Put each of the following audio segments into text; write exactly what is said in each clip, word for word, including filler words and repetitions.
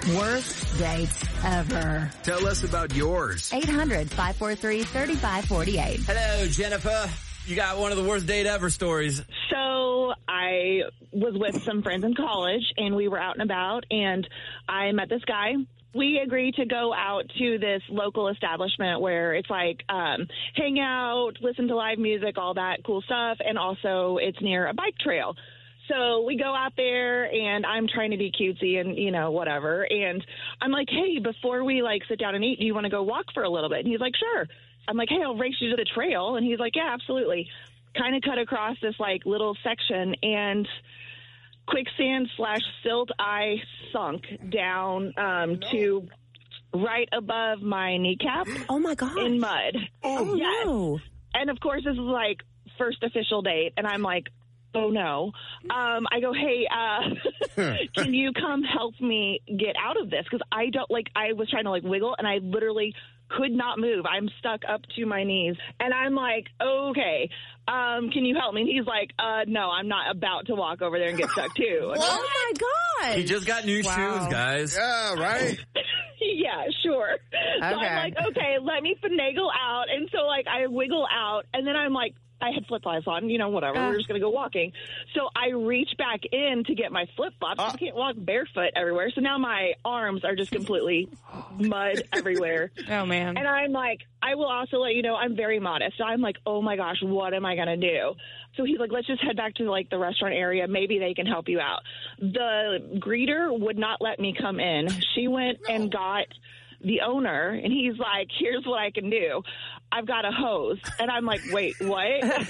Worst dates ever. Tell us about yours. eight hundred, five four three, three five four eight. Hello, Jennifer. You got one of the worst date ever stories. So I was with some friends in college, and we were out and about, and I met this guy. We agreed to go out to this local establishment where it's like um, hang out, listen to live music, all that cool stuff, and also it's near a bike trail. So we go out there, and I'm trying to be cutesy and, you know, whatever. And I'm like, hey, before we, like, sit down and eat, do you want to go walk for a little bit? And he's like, sure. I'm like, hey, I'll race you to the trail. And he's like, yeah, absolutely. Kind of cut across this, like, little section, and quicksand slash silt I sunk down um, no. to right above my kneecap. Oh, my God. In mud. Oh, yes. no. And, of course, this is, like, first official date. And I'm like, oh, no. Um, I go, hey, uh, can you come help me get out of this? Because I don't, like, I was trying to, like, wiggle, and I literally could not move. I'm stuck up to my knees. And I'm like, okay, um, can you help me? And he's like, uh, no, I'm not about to walk over there and get stuck, too. Oh, my God. He just got new wow. shoes, guys. Yeah, right? Yeah, sure. Okay. So I'm like, okay, let me finagle out. And so, like, I wiggle out, and then I'm like, I had flip-flops on, you know, whatever. Uh, we were just going to go walking. So I reach back in to get my flip-flops. Uh, I can't walk barefoot everywhere. So now my arms are just completely mud everywhere. Oh, man. And I'm like, I will also let you know, I'm very modest. So I'm like, oh, my gosh, what am I going to do? So he's like, let's just head back to, like, the restaurant area. Maybe they can help you out. The greeter would not let me come in. She went no. and got the owner, and he's like, here's what I can do. I've got a hose. And I'm like, wait, what?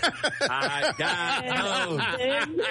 I got a hose.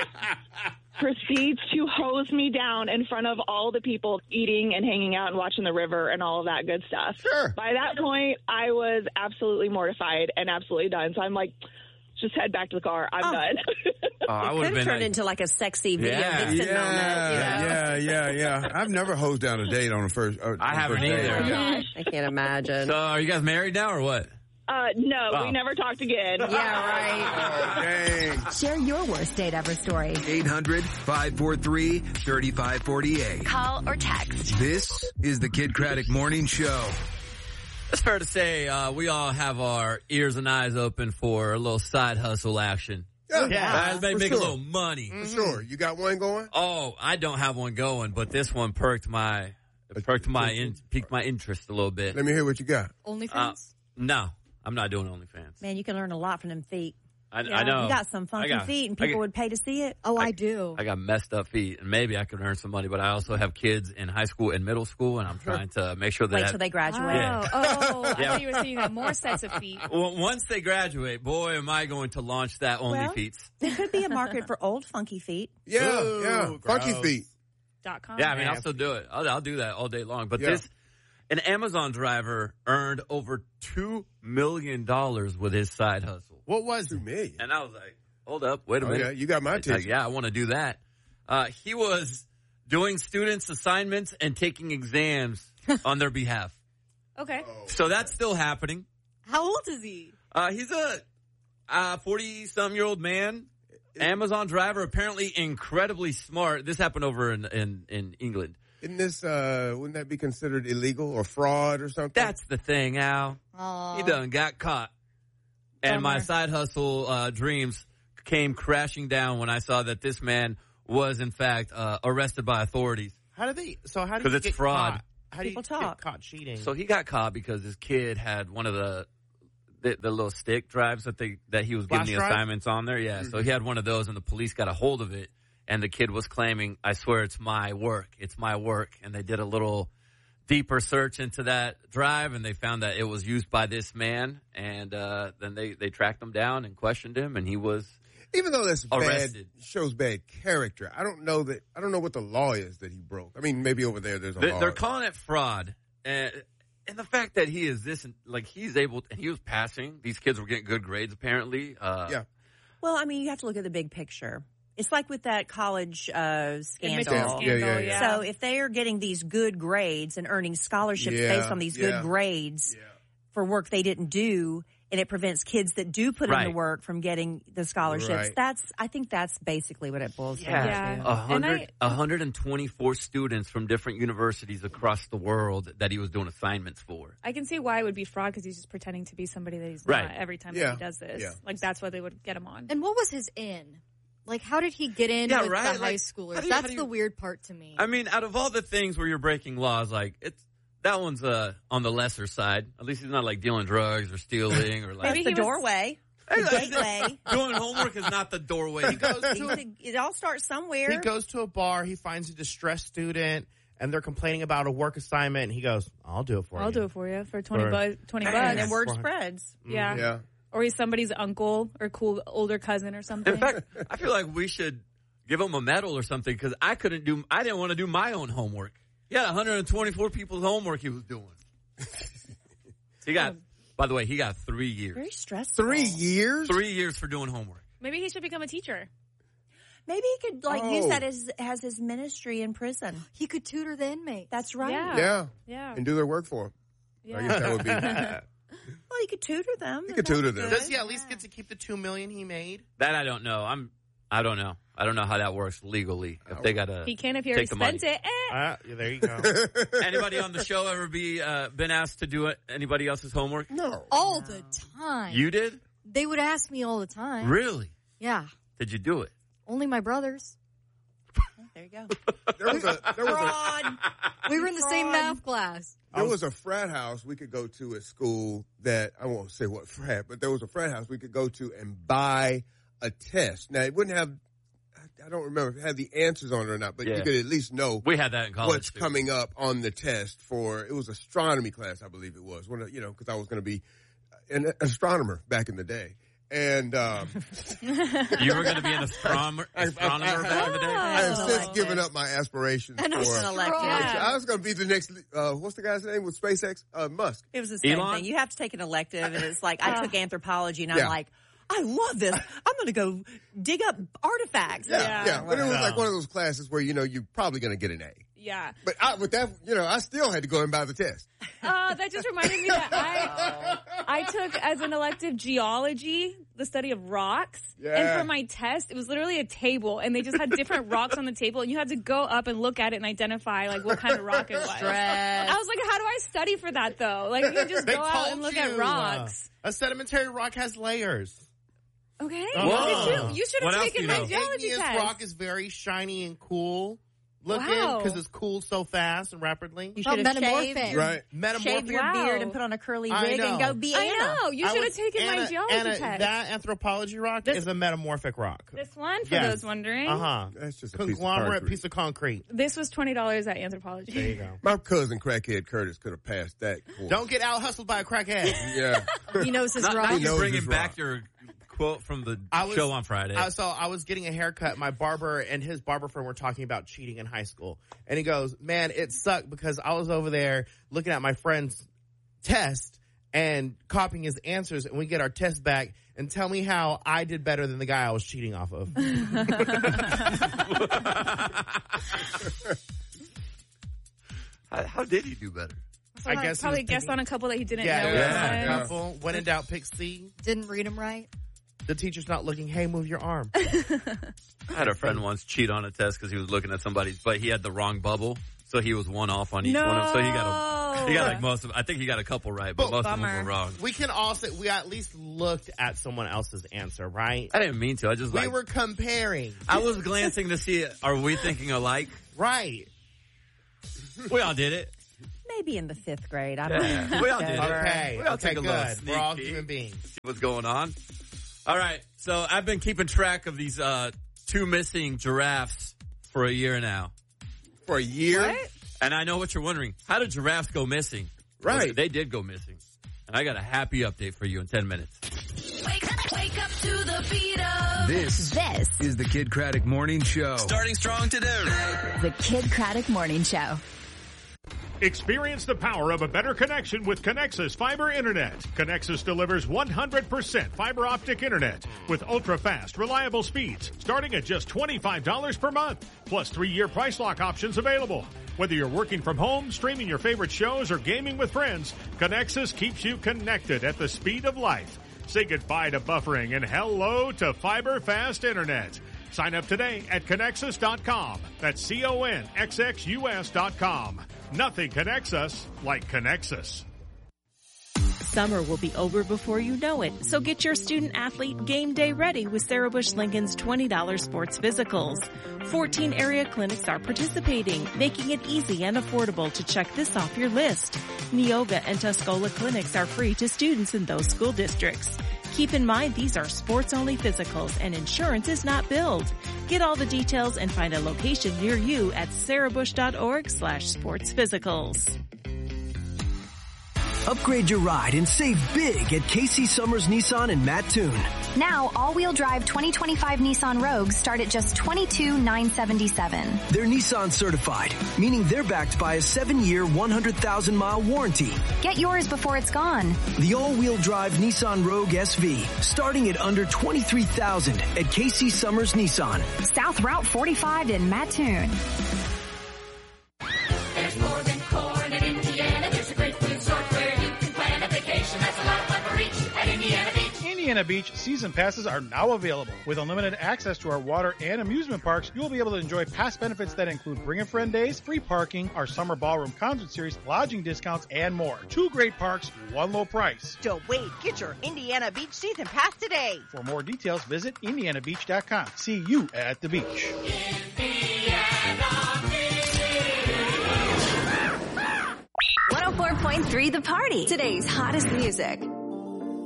Proceeds to hose me down in front of all the people eating and hanging out and watching the river and all of that good stuff. Sure. By that point, I was absolutely mortified and absolutely done. So I'm like, just head back to the car. I'm oh. done. Oh, I it would have been turned like, into like a sexy video yeah, vixen yeah, moment. You know? Yeah, yeah, yeah. I've never hosed down a date on a first. Uh, I haven't first either. Date. Yeah. I can't imagine. So, are you guys married now or what? Uh, no, oh. we never talked again. Yeah, right. Oh, dang. Share your worst date ever story. eight hundred, five four three, three five four eight. Call or text. This is the Kid Craddock Morning Show. It's fair to say uh, we all have our ears and eyes open for a little side hustle action. Yeah, yeah. Make, make sure. a little money. For sure. You got one going? Oh, I don't have one going, but this one perked my perked my in, piqued my interest a little bit. Let me hear what you got. OnlyFans? Uh, no, I'm not doing OnlyFans. Man, you can learn a lot from them feet. I, yeah, I know. You got some funky got, feet, and people got, would pay to see it. Oh, I, I do. I got messed up feet, and maybe I could earn some money, but I also have kids in high school and middle school, and I'm trying to make sure that... Wait I, till they graduate. Oh, Yeah. oh I Yeah. thought you were saying you have more sets of feet. Well, once they graduate, boy, am I going to launch that OnlyFeet. Well, there could be a market for old funky feet. Yeah, Ooh, yeah. Funky gross. feet. Dot com. Yeah, I mean, I'll still do it. I'll, I'll do that all day long. But Yeah. this, an Amazon driver earned over two million dollars with his side hustle. What was Two it? million. And I was like, hold up, wait a Oh, minute. yeah, you got my It's like, attention. yeah, I want to do that. Uh, he was doing students' assignments and taking exams on their behalf. Okay. So that's still happening. How old is he? Uh, he's a uh, forty-some-year-old man, Amazon driver, apparently incredibly smart. This happened over in, in, in England. Isn't this, uh, wouldn't that be considered illegal or fraud or something? That's the thing, Al. Aww. He done got caught. And my Bummer. side hustle uh, dreams came crashing down when I saw that this man was, in fact, uh, arrested by authorities. How did they? So how did 'Cause you it's get fraud. Caught? How do you People get talk. caught cheating? So he got caught because his kid had one of the the, the little stick drives that they that he was giving Flash the drive? assignments on there. Yeah, mm-hmm. So he had one of those, and the police got a hold of it. And the kid was claiming, "I swear it's my work. It's my work." And they did a little deeper search into that drive, and they found that it was used by this man. And uh, then they, they tracked him down and questioned him, and he was Even though that's arrested. bad, shows bad character. I don't know that. I don't know what the law is that he broke. I mean, maybe over there there's a They, law. they're calling it fraud. And, and the fact that he is this, like he's able, and he was passing. These kids were getting good grades, apparently. Uh, yeah. Well, I mean, you have to look at the big picture. It's like with that college uh, scandal. Scandal. Yeah, yeah, yeah. So if they are getting these good grades and earning scholarships Yeah, based on these yeah. good grades Yeah. for work they didn't do, and it prevents kids that do put Right. in the work from getting the scholarships. Right. That's I think that's basically what it boils down Yeah. to. A hundred, And one hundred twenty-four students from different universities across the world that he was doing assignments for. I can see why it would be fraud because he's just pretending to be somebody that he's Right. not every time Yeah. that he does this. Yeah. Like that's why they would get him on. And what was his in? Like, how did he get in Yeah, with right? the Like, high schoolers? how do you- how That's do the you- weird part to me. I mean, out of all the things where you're breaking laws, like it's that one's uh, on the lesser side. At least he's not like dealing drugs or stealing or like That's Maybe the he was- doorway. The gateway. doing homework is not the doorway. He goes He's to a- it all starts somewhere. He goes to a bar. He finds a distressed student, and they're complaining about a work assignment. And he goes, "I'll do it for you. I'll do it for you for twenty For- bucks. Twenty and bucks. then word Right. spreads. Yeah. Yeah. Or he's somebody's uncle or cool older cousin or something. In fact, I feel like we should give him a medal or something because I couldn't do. I didn't want to do my own homework. He had one hundred twenty-four people's homework he was doing. He got. By the way, he got three years. Very stressful. Three years? Three years for doing homework. Maybe he should become a teacher. Maybe he could like Oh. use that as as his ministry in prison. He could tutor the inmates. That's right. Yeah. Yeah. Yeah. And do their work for him. Yeah. I guess that would be. Well, you could tutor them. You could tutor them. Does he at least get to keep the two million he made? That I don't know. I'm. I don't know. I don't know how that works legally. If they gotta. He can if he take already the money. spent it. Eh. Uh, yeah, there you go. Anybody on the show ever be uh, been asked to do it, anybody else's homework? No. all the time. You did? They would ask me all the time. Really? Yeah. Did you do it? Only my brothers. There you go. There was a there was a Fraud. We were in the same math class. there was a frat house we could go to at school that I won't say what frat, but there was a frat house we could go to and buy a test. Now it wouldn't have I don't remember if it had the answers on it or not, but Yeah. you could at least know We had that in college. what's too. coming up on the test for it was astronomy class, I believe it was. One of, you know, because I was going to be an astronomer back in the day. And um, You were going to be an astronomer, astronomer back in the day? I have Oh. since given up my aspirations And for. I was an elective. Yeah. I was going to be the next. Uh, what's the guy's name with SpaceX? Uh, Musk. It was the same Elon? thing. You have to take an elective, and it's like I took anthropology, and I'm Yeah. like, I love this. I'm going to go dig up artifacts. Yeah, Yeah. yeah. But it was Wow. like one of those classes where you know you're probably going to get an A. Yeah. But I, with that, you know, I still had to go and buy the test. Uh, that just reminded me that I I took as an elective geology, the study of rocks. Yeah. And for my test, it was literally a table, and they just had different rocks on the table, and you had to go up and look at it and identify like what kind of rock it was. Stress. I was like, how do I study for that though? Like, you can just They go out and told look at you, rocks. uh, a sedimentary rock has layers. Okay. Whoa. Look at you. You should What have else do taken you my know? geology Igneous test. rock is very shiny and cool looking Wow. because it's cooled so fast and rapidly. You Not should have metamorphic. shaved your, Right. shave your Wow. beard and put on a curly I wig and know. go be I Anna. know. You I should have was- taken my Anna- geology Anna, test. That anthropology rock This- is a metamorphic rock. This one, for Yes. those wondering. Uh huh. That's just a piece of Conglomerate concrete. piece of concrete. This was twenty dollars at anthropology. There you go. My cousin crackhead Curtis could have passed that course. Don't get out hustled by a crackhead. Yeah. He knows his Not, rock. not He you knows bringing his back rock. your quote from the I was- show on Friday. Uh, so I was getting a haircut. My barber and his barber friend were talking about cheating in high school. And he goes, man, it sucked because I was over there looking at my friend's test and copying his answers, and we get our test back and tell me how I did better than the guy I was cheating off of. how, how did he do better? I guess he probably was guessed picking- on a couple that he didn't Yeah, know. yeah, at the yeah. time. Yeah. Couple. When in doubt, pick C. Didn't read him right. The teacher's not looking. Hey, move your arm. I had a friend once cheat on a test because he was looking at somebody's, but he had the wrong bubble, so he was one off on each No. one. of- So he got a, he got like most of. I think he got a couple right, but But- most of them Bummer. were wrong. We can all say we at least looked at someone else's answer, right? I didn't mean to. I just We like were comparing. I was glancing to see are we thinking alike? Right. We all did it. Maybe in the fifth grade. I'm Yeah, not we all did it. sure. Okay. We all Okay, take a little good. sneak We're all peek. human beings. See what's going on. All right, so I've been keeping track of these uh, two missing giraffes for a year now, For a year? and I know what you're wondering: how did giraffes go missing? Right. Well, they did go missing, and I got a happy update for you in ten minutes. Wake up, wake up to the beat of This this. is the Kid Craddock Morning Show. Starting strong today. The Kid Craddock Morning Show. Experience the power of a better connection with Connexus Fiber Internet. Connexus delivers one hundred percent fiber optic internet with ultra-fast, reliable speeds starting at just twenty-five dollars per month, plus three-year price lock options available. Whether you're working from home, streaming your favorite shows, or gaming with friends, Connexus keeps you connected at the speed of life. Say goodbye to buffering and hello to fiber fast internet. Sign up today at Conexus dot com. That's C O N X X U S dot com. Nothing connects us like Conexus. Summer will be over before you know it, so get your student-athlete game day ready with Sarah Bush Lincoln's twenty dollars sports physicals. fourteen area clinics are participating, making it easy and affordable to check this off your list. Neoga and Tuscola clinics are free to students in those school districts. Keep in mind these are sports-only physicals and insurance is not billed. Get all the details and find a location near you at sarahbush.org slash sports physicals. Upgrade your ride and save big at Casey Summers Nissan in Mattoon. Now, all-wheel drive twenty twenty-five Nissan Rogues start at just twenty-two thousand nine hundred seventy-seven dollars. They're Nissan certified, meaning they're backed by a seven-year, one hundred thousand mile warranty. Get yours before it's gone. The all-wheel drive Nissan Rogue S V, starting at under twenty-three thousand dollars at Casey Summers Nissan. South Route forty-five in Mattoon. There's more than corn in Indiana. There's a great food resort where you can plan a vacation. That's a lot of fun for each at Indiana Beach. Indiana Beach season passes are now available. With unlimited access to our water and amusement parks, you will be able to enjoy past benefits that include Bring a Friend days, free parking, our summer ballroom concert series, lodging discounts, and more. Two great parks, one low price. Don't wait. Get your Indiana Beach season pass today. For more details, visit indiana beach dot com. See you at the beach. Indiana one oh four point three The Party. Today's hottest music.